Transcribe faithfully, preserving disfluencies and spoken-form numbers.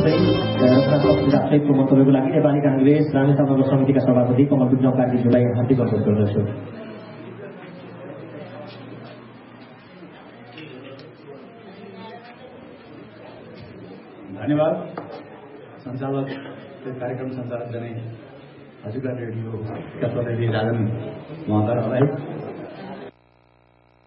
गर्दै रचनात्मक मन्तव्यको लागि नेपाली काङ्ग्रेस राष्ट्रिय समितिका सभापति कमल विक्रम कार्कीज्यूलाई हार्दिक अनुरोध गर्दछु। धन्यवाद। सञ्चालक कार्यक्रम सञ्चालक जनै हजुरका रेडियोका प्रतिनिधि राजन महोदयहरूलाई